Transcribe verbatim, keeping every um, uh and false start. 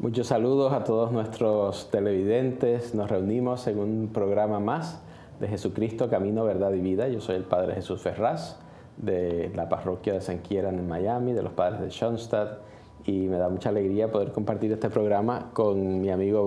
Muchos saludos a todos nuestros televidentes. Nos reunimos en un programa más de Jesucristo, Camino, Verdad y Vida. Yo soy el Padre Jesús Ferraz, de la parroquia de San Kieran en Miami, de los Padres de Schoenstatt, y me da mucha alegría poder compartir este programa con mi amigo